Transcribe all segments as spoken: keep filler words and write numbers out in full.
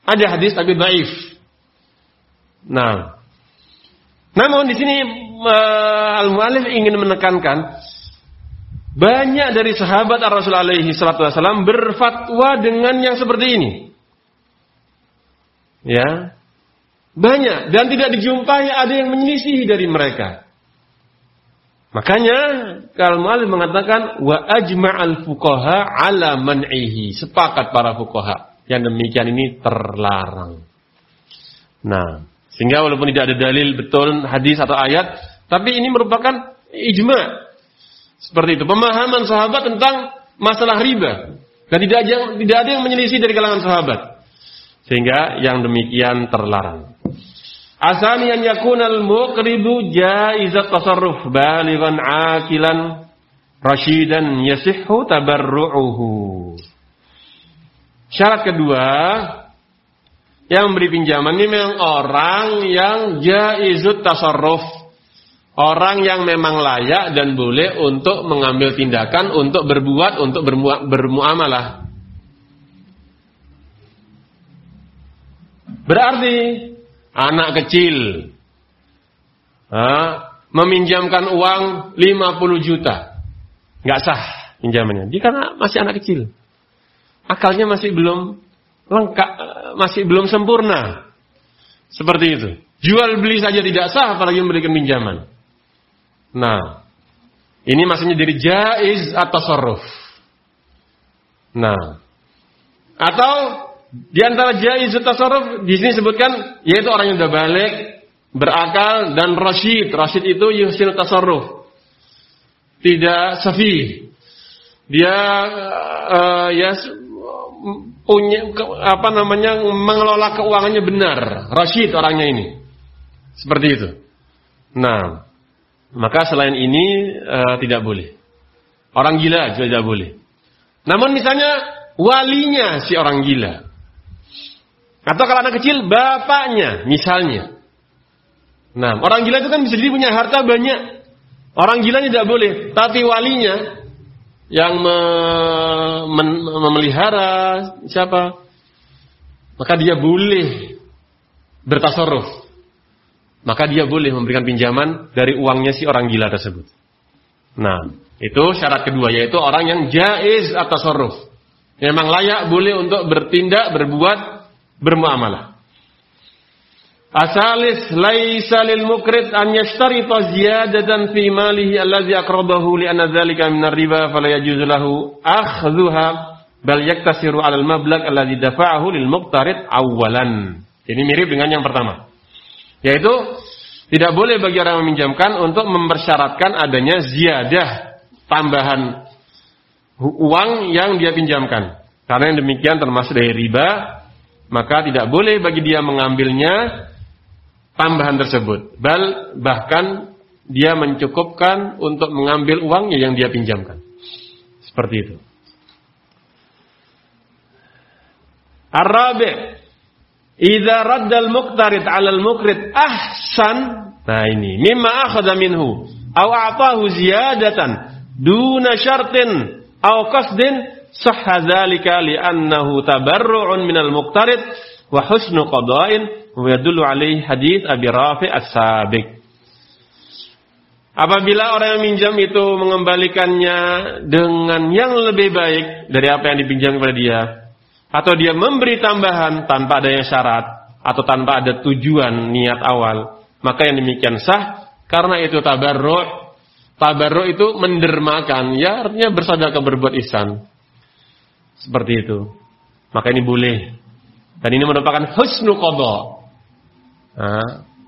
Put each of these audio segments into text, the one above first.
Ada hadis tapi dhaif. Nah, namun di sini uh, al-mu'allif ingin menekankan banyak dari sahabat Rasul alaihi salatu wasallam berfatwa dengan yang seperti ini. Ya. Banyak dan tidak dijumpai ada yang menyelisihi dari mereka. Makanya kalau mu'allif mengatakan wa ajma'al fuqaha ala man'ihi, sepakat para fuqaha yang demikian ini terlarang. Nah, sehingga walaupun tidak ada dalil betul hadis atau ayat, tapi ini merupakan ijma'. Seperti itu pemahaman sahabat tentang masalah riba dan tidak ada yang, tidak ada yang menyelisih dari kalangan sahabat. Sehingga yang demikian terlarang. Asani an yakunal muqridu jaizat tasarruf balighan aqilan rasyidan yasihhu tabarru'uhu. Syarat kedua, yang memberi pinjaman ini memang orang yang jaizut tasarruf, orang yang memang layak dan boleh untuk mengambil tindakan, untuk berbuat, untuk bermu- bermuamalah. Berarti anak kecil ha, meminjamkan uang lima puluh juta, nggak sah pinjamannya. Dia karena masih anak kecil. Akalnya masih belum lengkap, masih belum sempurna. Seperti itu. Jual beli saja tidak sah, apalagi memberikan pinjaman. Nah, ini maksudnya dari jaiz atau tasarruf. Nah, atau di antara jaiz atau tasarruf di sini sebutkan yaitu orang yang sudah balik, berakal dan rasyid. Rasyid itu yuhsin tasarruf. Tidak safi. Dia uh, ya punya apa namanya mengelola keuangannya benar, rasyid orangnya ini. Seperti itu. Nah, maka selain ini uh, tidak boleh. Orang gila juga tidak boleh. Namun misalnya walinya si orang gila. Atau kalau anak kecil bapaknya misalnya. Nah, orang gila itu kan bisa jadi punya harta banyak. Orang gila tidak boleh, tapi walinya yang me- men- memelihara siapa? Maka dia boleh bertasarruf. Maka dia boleh memberikan pinjaman dari uangnya si orang gila tersebut. Nah, itu syarat kedua, yaitu orang yang jaiz atau tasarruf. Memang layak boleh untuk bertindak, berbuat, bermuamalah. Asalis laisa lil mukrid an yashtarita ziyadatan fi malihi allazi aqradahu li anna dzalika min ar-riba fala yajuzu lahu akhdhuha bal yaktasiru 'ala al-mablagh allazi dafa'ahu lil muqtarid awwalan. Ini mirip dengan yang pertama. Yaitu tidak boleh bagi orang meminjamkan untuk mempersyaratkan adanya ziyadah, tambahan uang yang dia pinjamkan. Karena yang demikian termasuk dari riba, maka tidak boleh bagi dia mengambilnya tambahan tersebut. Bal bahkan dia mencukupkan untuk mengambil uangnya yang dia pinjamkan. Seperti itu. Ar-rabi' idza radda al-muqtarid 'ala al-muqrid ahsan. Nah ini, mimma akhadha minhu aw a'tahu ziyadatan duna syartin aw qasdin sahha dzalika li'annahu tabarru'un minal muqtarid wa husnu qada'in wa yadullu alaihi hadits Abi Rafi' as-sabiq. Apabila orang yang minjam itu mengembalikannya dengan yang lebih baik dari apa yang dipinjam kepada dia, atau dia memberi tambahan tanpa adanya syarat atau tanpa ada tujuan niat awal, maka yang demikian sah karena itu tabarru'. Tabarru' itu mendermakan, ya artinya bersedekah, berbuat ihsan. Seperti itu. Maka ini boleh. Dan ini merupakan husnu qada. Nah,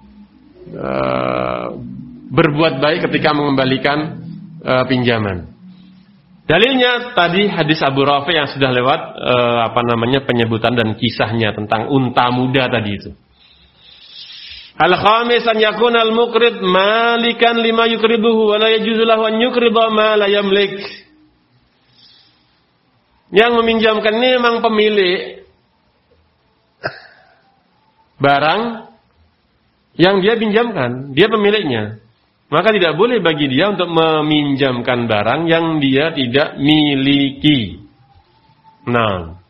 uh, berbuat baik ketika mengembalikan uh, pinjaman. Dalilnya tadi hadis Abu Rafi yang sudah lewat uh, apa namanya penyebutan dan kisahnya tentang unta muda tadi itu. Al-khamis an yakuna al-muqrid malikan lima yukriduhu wa la yajuzu lahu an yukrida ma la yamlik. Yang meminjamkan ini memang pemilik barang yang dia pinjamkan, dia pemiliknya. Maka tidak boleh bagi dia untuk meminjamkan barang yang dia tidak miliki. Nah,